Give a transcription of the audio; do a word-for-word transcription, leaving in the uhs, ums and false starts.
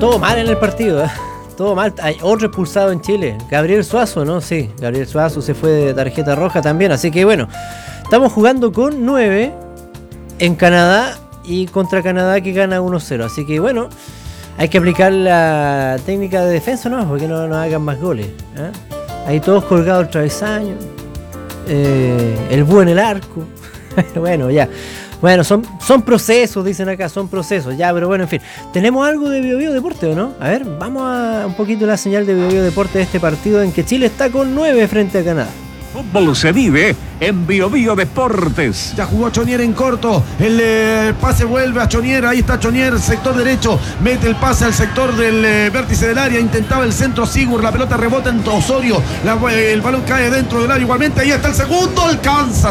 todo mal en el partido, ¿eh? Todo mal. Hay otro expulsado en Chile. Gabriel Suazo, ¿no? Sí, Gabriel Suazo se fue de tarjeta roja también. Así que bueno, estamos jugando con nueve en Canadá y contra Canadá que gana uno cero. Así que bueno, hay que aplicar la técnica de defensa, ¿no? Porque no nos hagan más goles, ¿eh? Ahí todos colgados el travesaño. Eh, el búho en el arco. Bueno, ya. Bueno, son, son procesos, dicen acá, son procesos, ya, pero bueno, en fin. ¿Tenemos algo de Bio Bio Deporte o no? A ver, vamos a un poquito la señal de Bio Bio Deporte de este partido en que Chile está con nueve frente a Canadá. Fútbol se vive en Bio Bio Deportes. Ya jugó Chonier en corto. El eh, pase vuelve a Chonier. Ahí está Chonier, sector derecho. Mete el pase al sector del eh, vértice del área. Intentaba el centro Sigur. La pelota rebota en Osorio. La, eh, el balón cae dentro del área igualmente. Ahí está el segundo. Alcanza